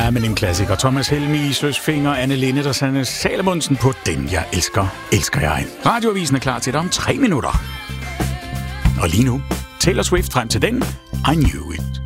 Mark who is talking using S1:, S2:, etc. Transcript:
S1: Ja, men en klassiker. Thomas Helmig, Søsfinger, Anne Linnet og Sanne Salomonsen på Den jeg elsker, elsker jeg. Radioavisen er klar til dig om 3 minutter. Og lige nu, Taylor Swift frem til den, I Knew It.